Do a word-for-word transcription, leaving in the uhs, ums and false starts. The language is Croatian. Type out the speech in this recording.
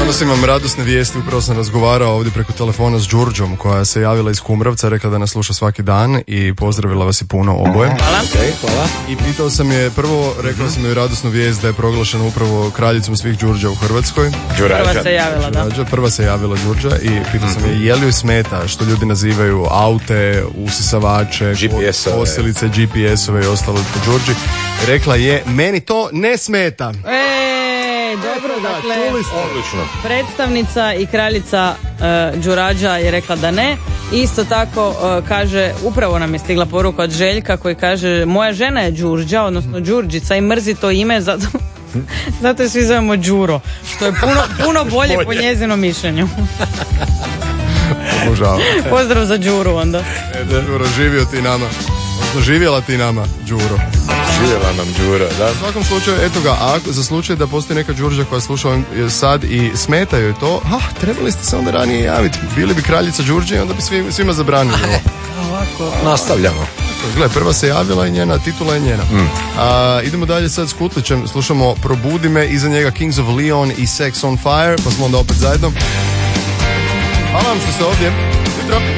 Danas imam radosne vijesti, upravo sam razgovarao ovdje preko telefona s Đurđom koja se javila iz Kumrovca, rekla da nas sluša svaki dan i pozdravila vas i puno oboje. Hvala. Okay, hvala. I pitao sam je, prvo rekao sam joj radosnu vijest da je proglašena upravo kraljicom svih Đurđa u Hrvatskoj. Đurađa. Prva se javila, da. Đurađa, prva se javila Đurđa i pitao sam je je li joj smeta što ljudi nazivaju aute, usisavače, G P S-ove, posilice, G P S-ove i ostalo po Đurđi. Rekla je, meni to ne smeta. Ej, dobro, dakle, Odlično. predstavnica i kraljica uh, Đurađa je rekla da ne. Isto tako uh, kaže, upravo nam je stigla poruka od Željka koji kaže, moja žena je Đurđa, odnosno Đurđica i mrzi to ime, zato, zato je svi zovemo Đuro, što je puno, puno bolje, bolje po njezinom mišljenju. Pozdrav za Đuru onda. E, Đuro, živio ti nama. Odnosno, živjela ti nama, Đuro. Živjela nam Đura, da. U svakom slučaju, eto ga, a za slučaj da postoji neka Đurđa koja sluša sad i smeta joj to, ah, trebali ste se onda ranije javiti. Bili bi kraljica Đurđe i onda bi svi, svima zabranili ovo. Ovako, nastavljamo. Gle, prva se javila i njena titula je njena. Mm. A, idemo dalje sad s Kutlićem, slušamo Probudi me, iza njega Kings of Leon i Sex on Fire, pa smo onda opet zajedno. Hvala vam što ste ovdje. Jutro.